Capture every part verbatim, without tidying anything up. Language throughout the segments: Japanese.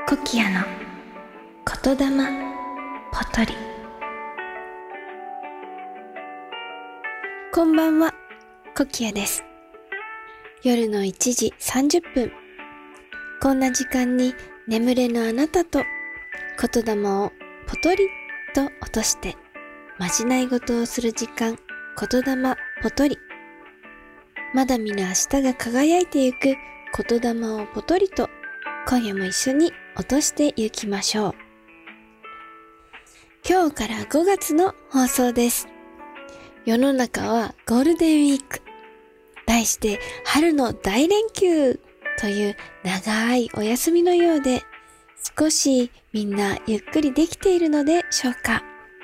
コキアの言霊ポトリ。こんばんは、コキアです。夜のいちじさんじゅっぷん、こんな時間に眠れぬあなたと言霊をポトリと落としてまじない事をする時間、言霊ポトリ。まだ見ぬ明日が輝いてゆく言霊をポトリと、今夜も一緒に落としてゆきましょう。今日からごがつの放送です。世の中はゴールデンウィーク、題して春の大連休という長いお休みのようで、少しみんなゆっくりできているのでしょうか。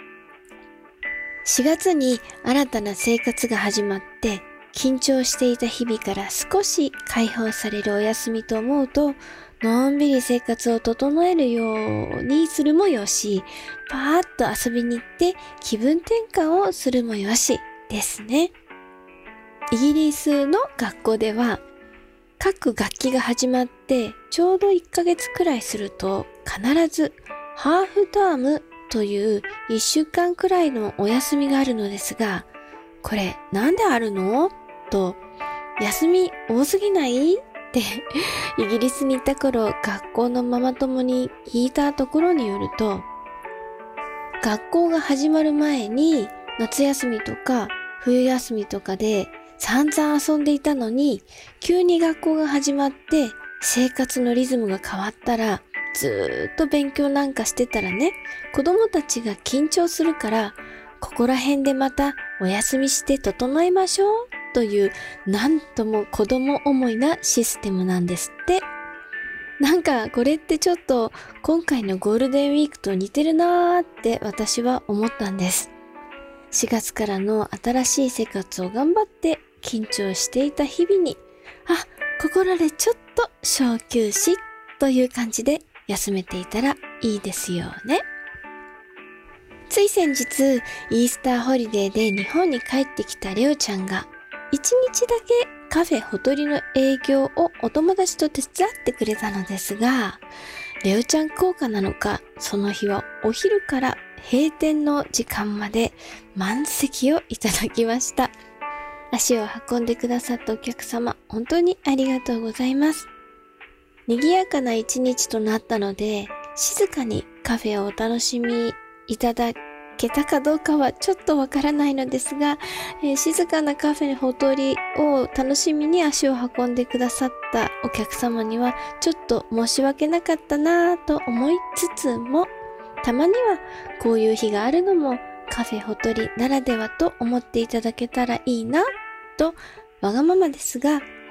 しがつに新たな生活が始まって、緊張していた日々から少し解放されるお休みと思うと、のんびり生活を整えるようにするもよし、パーッと遊びに行って気分転換をするもよしですね。イギリスの学校では、各学期が始まってちょうどいっかげつくらいすると、必ずハーフタームといういっしゅうかんくらいのお休みがあるのですが、これなんであるのと、休み多すぎないってイギリスにいた頃、学校のママ友に聞いたところによると、学校が始まる前に夏休みとか冬休みとかで散々遊んでいたのに、急に学校が始まって生活のリズムが変わったら、ずーっと勉強なんかしてたらね、子供たちが緊張するから、ここら辺でまたお休みして整えましょうという、なんとも子供思いなシステムなんですって。なんかこれってちょっと今回のゴールデンウィークと似てるなーって私は思ったんです。しがつからの新しい生活を頑張って緊張していた日々に、あ、ここらでちょっと小休止という感じで休めていたらいいですよね。つい先日、イースターホリデーで日本に帰ってきたレオちゃんが、一日だけカフェほとりの営業をお友達と手伝ってくれたのですが、レオちゃん効果なのか、その日はお昼から閉店の時間まで満席をいただきました。足を運んでくださったお客様、本当にありがとうございます。賑やかな一日となったので、静かにカフェをお楽しみいただけたかどうかはちょっとわからないのですが、えー、静かなカフェほとりを楽しみに足を運んでくださったお客様にはちょっと申し訳なかったなぁと思いつつも、たまにはこういう日があるのもカフェほとりならではと思っていただけたらいいなと、わがままですが